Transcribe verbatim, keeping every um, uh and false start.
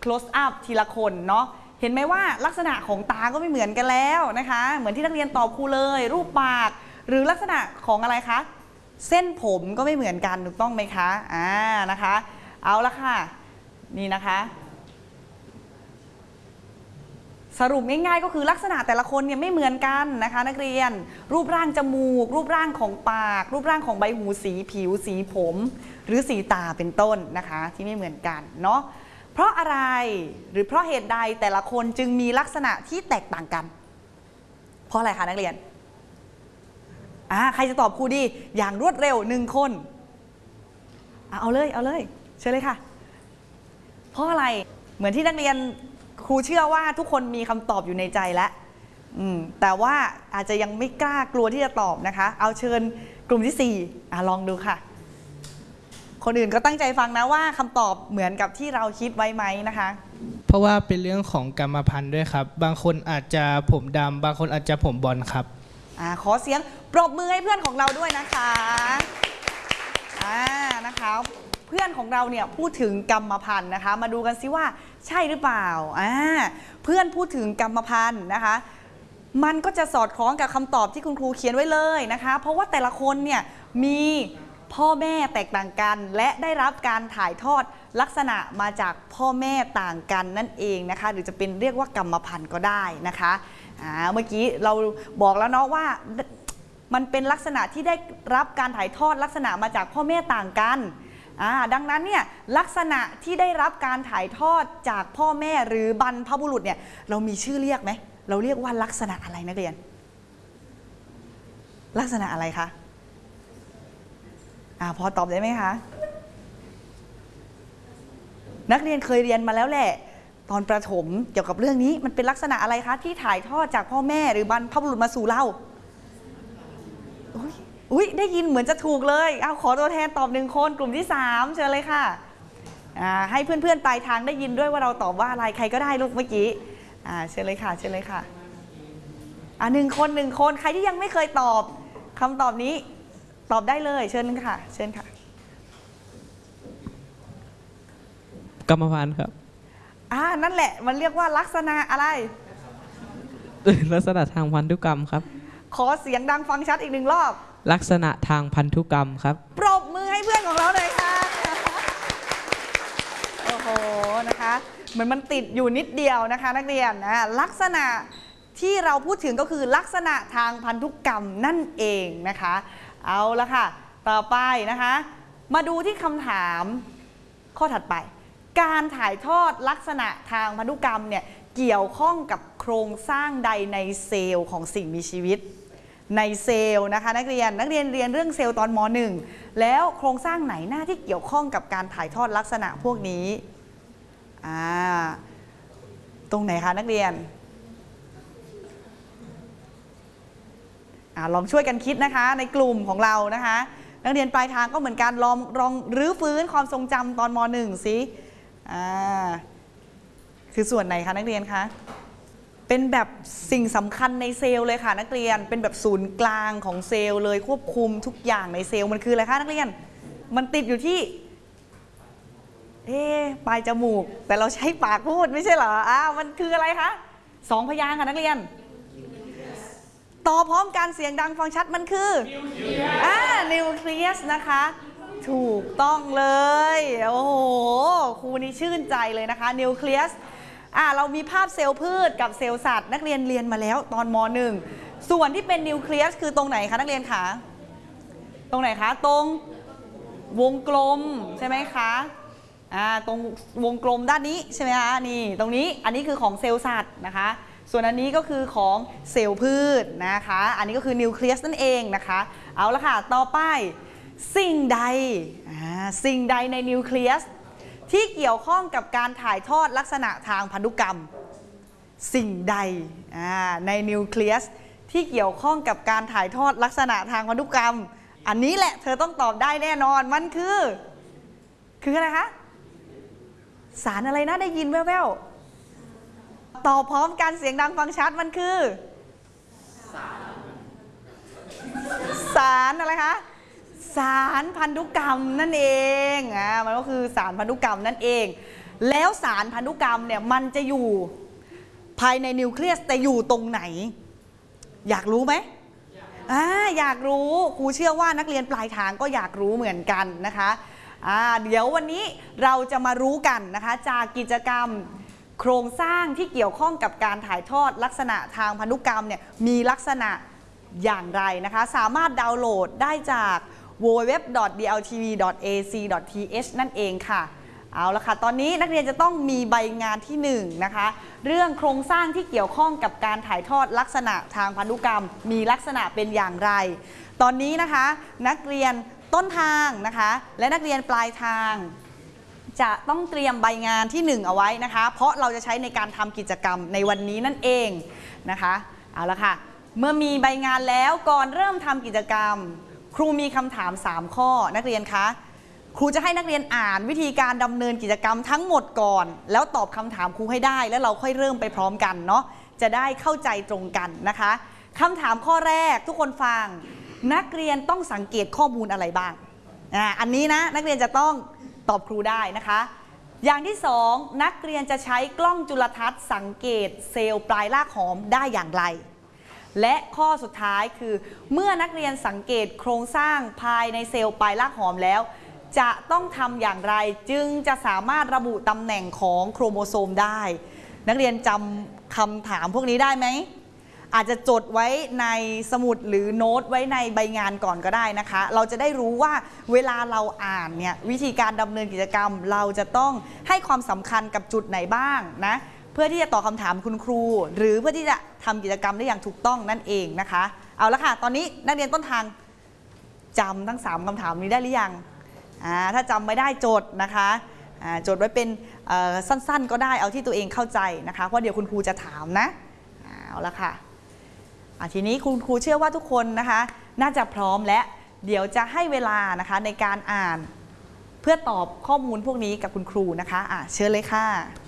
close up ทีละคนเนาะเห็นไหมว่าลักษณะของตาก็ไม่เหมือนกันแล้วนะคะเหมือนที่นักเรียนตอบครูเลยรูปปากหรือลักษณะของอะไรคะเส้นผมก็ไม่เหมือนกันถูกต้องไหมคะอ่านะคะเอาละค่ะนี่นะคะสรุปง่ายๆก็คือลักษณะแต่ละคนเนี่ยไม่เหมือนกันนะคะนักเรียนรูปร่างจมูกรูปร่างของปากรูปร่างของใบหูสีผิวสีผมหรือสีตาเป็นต้นนะคะที่ไม่เหมือนกันเนาะเพราะอะไรหรือเพราะเหตุใดแต่ละคนจึงมีลักษณะที่แตกต่างกันเพราะอะไรคะนักเรียนอ่าใครจะตอบครูดีอย่างรวดเร็วหนึ่งคนเอาเลยเอาเลยเชิญเลยค่ะเพราะอะไรเหมือนที่นักเรียนครูเชื่อว่าทุกคนมีคำตอบอยู่ในใจแล้วแต่ว่าอาจจะยังไม่กล้ากลัวที่จะตอบนะคะเอาเชิญกลุ่มที่สี่อ่ะลองดูค่ะคนอื่นก็ตั้งใจฟังนะว่าคำตอบเหมือนกับที่เราคิดไว้ไหมนะคะเพราะว่าเป็นเรื่องของกรรมพันธุ์ด้วยครับบางคนอาจจะผมดำบางคนอาจจะผมบอลครับอ่าขอเสียงปรบมือให้เพื่อนของเราด้วยนะคะอ่านะคะเพื่อนของเราเนี่ยพูดถึงกรรมพันธุ์นะคะมาดูกันซิว่าใช่หรือเปล่าอ่าเพื่อนพูดถึงกรรมพันธุ์นะคะมันก็จะสอดคล้องกับคำตอบที่คุณครูเขียนไว้เลยนะคะเพราะว่าแต่ละคนเนี่ยมีพ่อแม่แตกต่างกันและได้รับการถ่ายทอดลักษณะมาจากพ่อแม่ต่างกันนั่นเองนะคะหรือจะเป็นเรียกว่ากรรมพันธุ์ก็ได้นะคะอ่าเมื่อกี้เราบอกแล้วเนาะว่ามันเป็นลักษณะที่ได้รับการถ่ายทอดลักษณะมาจากพ่อแม่ต่างกันดังนั้นเนี่ยลักษณะที่ได้รับการถ่ายทอดจากพ่อแม่หรือบรรพบุรุษเนี่ยเรามีชื่อเรียกไหมเราเรียกว่าลักษณะอะไรนักเรียนลักษณะอะไรคะอ่าพอตอบได้ไหมคะนักเรียนเคยเรียนมาแล้วแหละตอนประถมเกี่ยวกับเรื่องนี้มันเป็นลักษณะอะไรคะที่ถ่ายทอดจากพ่อแม่หรือบรรพบุรุษมาสู่เราอุ้ยได้ยินเหมือนจะถูกเลยเอาขอตัวแทนตอบหนึ่งคนกลุ่มที่สามเชิญเลยค่ะให้เพื่อนๆปลายทางได้ยินด้วยว่าเราตอบว่าอะไรใครก็ได้ลูกเมื่อกี้เชิญเลยค่ะเชิญเลยค่ะอ่าหนึ่งคนหนึ่งคนใครที่ยังไม่เคยตอบคำตอบนี้ตอบได้เลยเชิญค่ะเชิญค่ะกรรมพันธุ์ครับอ่านั่นแหละมันเรียกว่าลักษณะอะไรลักษณะทางพันธุกรรมครับขอเสียงดังฟังชัดอีกหนึ่งรอบลักษณะทางพันธุกรรมครับปรบมือให้เพื่อนของเราเลยค่ะโอ้โหนะคะเหมือนมันติดอยู่นิดเดียวนะคะนักเรียนนะลักษณะที่เราพูดถึงก็คือลักษณะทางพันธุกรรมนั่นเองนะคะเอาละค่ะต่อไปนะคะมาดูที่คำถามข้อถัดไปการถ่ายทอดลักษณะทางพันธุกรรมเนี่ยเกี่ยวข้องกับโครงสร้างใดในเซลล์ของสิ่งมีชีวิตในเซลล์นะคะนักเรียนนักเรียนเรียนเรื่องเซลล์ตอนม.หนึ่ง แล้วโครงสร้างไหนหน้าที่เกี่ยวข้องกับการถ่ายทอดลักษณะพวกนี้อ่าตรงไหนคะนักเรียนอ่าลองช่วยกันคิดนะคะในกลุ่มของเรานะคะนักเรียนปลายทางก็เหมือนกันลองลองรื้อฟื้นความทรงจำตอนม.หนึ่ง สิอ่าคือส่วนไหนคะนักเรียนคะเป็นแบบสิ่งสำคัญในเซลล์เลยค่ะนักเรียนเป็นแบบศูนย์กลางของเซลล์เลยควบคุมทุกอย่างในเซลล์มันคืออะไรคะนักเรียนมันติดอยู่ที่เอ๊ะปลายจมูกแต่เราใช้ปากพูดไม่ใช่เหรออ้าวมันคืออะไรคะสองพยางค์ค่ะนักเรียนต่อพร้อมกันเสียงดังฟังชัดมันคืออ่านิวเคลียสนะคะถูกต้องเลยโอ้โหครูนี่ชื่นใจเลยนะคะนิวเคลียสอ่าเรามีภาพเซลล์พืชกับเซลล์สัตว์นักเรียนเรียนมาแล้วตอนม.หนึ่ง ส่วนที่เป็นนิวเคลียสคือตรงไหนคะนักเรียนคะตรงไหนคะตรงวงกลมใช่ไหมคะอ่าตรงวงกลมด้านนี้ใช่ไหมคะนี่ตรงนี้อันนี้คือของเซลล์สัตว์นะคะส่วนอันนี้ก็คือของเซลล์พืชนะคะอันนี้ก็คือนิวเคลียสนั่นเองนะคะเอาละค่ะต่อไปสิ่งใดอ่าสิ่งใดในนิวเคลียสที่เกี่ยวข้องกับการถ่ายทอดลักษณะทางพันธุกรรมสิ่งใดในนิวเคลียสที่เกี่ยวข้องกับการถ่ายทอดลักษณะทางพันธุกรรมอันนี้แหละเธอต้องตอบได้แน่นอนมันคือคืออะไรคะสารอะไรนะได้ยินแว่วๆตอบพร้อมกันเสียงดังฟังชัดมันคือสารสารอะไรคะสารพันธุกรรมนั่นเองอ่ามันก็คือสารพันธุกรรมนั่นเองแล้วสารพันธุกรรมเนี่ยมันจะอยู่ภายในนิวเคลียสแต่อยู่ตรงไหนอยากรู้ไหมอ่าอยากรู้ครูเชื่อว่านักเรียนปลายทางก็อยากรู้เหมือนกันนะคะอ่าเดี๋ยววันนี้เราจะมารู้กันนะคะจากกิจกรรมโครงสร้างที่เกี่ยวข้องกับการถ่ายทอดลักษณะทางพันธุกรรมเนี่ยมีลักษณะอย่างไรนะคะสามารถดาวน์โหลดได้จาก ดับเบิลยู ดับเบิลยู ดับเบิลยู ดอท ดี แอล ที วี ดอท เอ ซี ดอท ที เอช นั่นเองค่ะเอาละค่ะตอนนี้นักเรียนจะต้องมีใบงานที่หนึ่งนะคะเรื่องโครงสร้างที่เกี่ยวข้องกับการถ่ายทอดลักษณะทางพันธุกรรมมีลักษณะเป็นอย่างไรตอนนี้นะคะนักเรียนต้นทางนะคะและนักเรียนปลายทางจะต้องเตรียมใบงานที่หนึ่งเอาไว้นะคะเพราะเราจะใช้ในการทำกิจกรรมในวันนี้นั่นเองนะคะเอาละค่ะเมื่อมีใบงานแล้วก่อนเริ่มทำกิจกรรมครูมีคำถามสามข้อนักเรียนคะครูจะให้นักเรียนอ่านวิธีการดำเนินกิจกรรมทั้งหมดก่อนแล้วตอบคำถามครูให้ได้แล้วเราค่อยเริ่มไปพร้อมกันเนาะจะได้เข้าใจตรงกันนะคะคำถามข้อแรกทุกคนฟังนักเรียนต้องสังเกตข้อมูลอะไรบ้างอ่าอันนี้นะนักเรียนจะต้องตอบครูได้นะคะอย่างที่สองนักเรียนจะใช้กล้องจุลทรรศน์สังเกตเซลล์ปลายรากหอมได้อย่างไรและข้อสุดท้ายคือเมื่อนักเรียนสังเกตโครงสร้างภายในเซลล์ปลายรากหอมแล้วจะต้องทำอย่างไรจึงจะสามารถระบุตำแหน่งของโครโมโซมได้นักเรียนจำคำถามพวกนี้ได้ไหมอาจจะจดไว้ในสมุดหรือโน้ตไว้ในใบงานก่อนก็ได้นะคะเราจะได้รู้ว่าเวลาเราอ่านเนี่ยวิธีการดำเนินกิจกรรมเราจะต้องให้ความสำคัญกับจุดไหนบ้างนะเพื่อที่จะตอบคำถามคุณครูหรือเพื่อที่จะทำกิจกรรมได้อย่างถูกต้องนั่นเองนะคะเอาละค่ะตอนนี้นักเรียนต้นทางจำทั้งสามคำถามนี้ได้หรือยังถ้าจำไม่ได้จดนะคะจดไว้เป็นสั้นๆก็ได้เอาที่ตัวเองเข้าใจนะคะเพราะเดี๋ยวคุณครูจะถามนะเอาละค่ะทีนี้คุณครูเชื่อว่าทุกคนนะคะน่าจะพร้อมและเดี๋ยวจะให้เวลานะคะในการอ่านเพื่อตอบข้อมูลพวกนี้กับคุณครูนะคะะเชิญเลยค่ะ